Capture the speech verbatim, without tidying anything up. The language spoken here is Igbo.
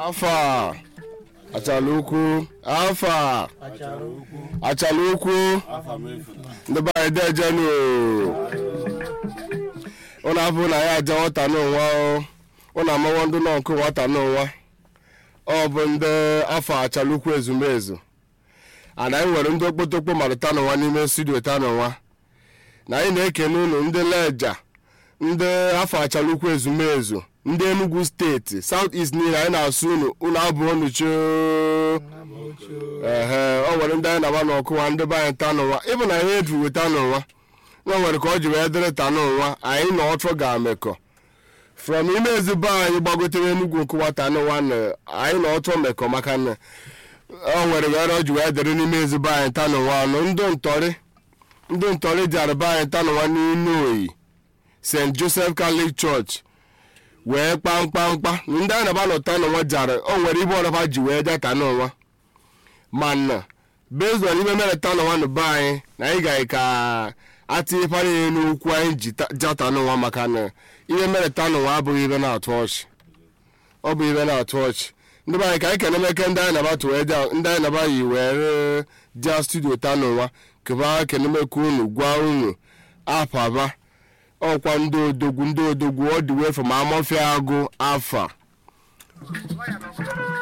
Afa Achalukwu Afa Achalukwu ndị be anyị dejenu ụnụ abụ na ya aja nwata n'ụwa ụnụ amawo ndị nọ nke nwata n'ụwa ọ bụ ndị Afa Achalukwu ezumezu ana anyị nwere ndị okpotokpo marụta n'ụwa n'ime studio ta n'ụwa na anyị na-ekene ụnụ ndị leja ndị Afa Achalukwu ezumezu ndị Enugu steeti South East niile anyị na-asụ ụnụ ụnụ abụ ụnụ choo ehe o nwere ndị anyị na-agba n'ọkụwa ndị be anyị ta n'ụwa ịbụ na anyị edu weta n'ụwa nwa nwere ka ọ ji wee dịrị ta n'ụwa anyị na ọtụ ga-amekọ from ime ezigbo anyị gbagotere Enugu nkụwa ta n'ụwa na anyị na ọtụ mekọ maka na o nwere were o ji wee dịrị n'ime ezigbo anyị ta n'ụwa nụ ndị ntọrị ndị ntọrị ji arịba anyị ta n'ụwa n'inu oyi Saint Joseph Catholic Church wee kpamkpamkpa ndị anyị na-aba n'ụta n'ụwa jara o nwere ibe ọrọba ji wee data n'ụwa mana based on ibe mere ta n'ụwa n'ụba anyị na anyị ga ka atịpara ya n'okwu anyị ji jata n'ụwa maka na ihe mere ta n'ụwa abụghị ibe na-atụ ọchị ọ bụ ibe na-atụ ọchị ndị be anyị ka anyị kenemeke ndị anyị na-aba tụwee ndị anyị na-aba yi were ja studio ta n'ụwa keba kenemeke unu gwa unu apaba ọkwa ndị odogwu ndị odogwu ọ dị wee from Amofia Agụ Afa